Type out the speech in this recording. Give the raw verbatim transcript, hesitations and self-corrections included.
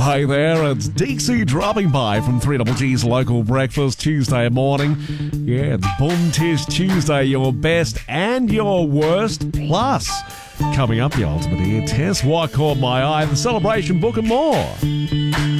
Hey there, it's Dixie dropping by from three Double G's Local Breakfast Tuesday morning. Yeah, it's Bun Tish Tuesday, your best and your worst. Plus, coming up, the ultimate ear test, what caught my eye, the celebration book and more.